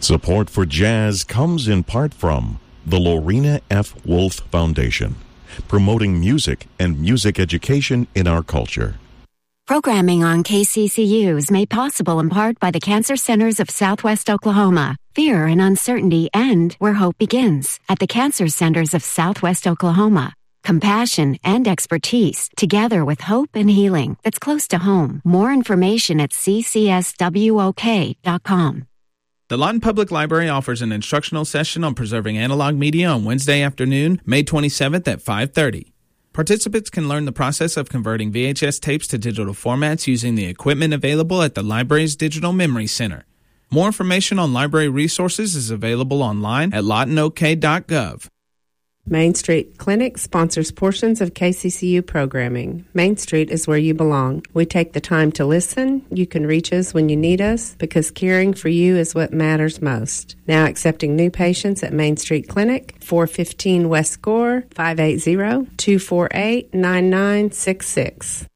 Support for jazz comes in part from the Lorena F. Wolf Foundation, promoting music and music education in our culture. Programming on KCCU is made possible in part by the Cancer Centers of Southwest Oklahoma. Fear and uncertainty end where hope begins at the Cancer Centers of Southwest Oklahoma. Compassion and expertise together with hope and healing that's close to home. More information at ccswok.com. The Lawton Public Library offers an instructional session on preserving analog media on Wednesday afternoon, May 27th at 5:30. Participants can learn the process of converting VHS tapes to digital formats using the equipment available at the library's Digital Memory Center. More information on library resources is available online at lawtonok.gov. Main Street Clinic sponsors portions of KCCU programming. Main Street is where you belong. We take the time to listen. You can reach us when you need us because caring for you is what matters most. Now accepting new patients at Main Street Clinic, 415 West Gore, 580-248-9966.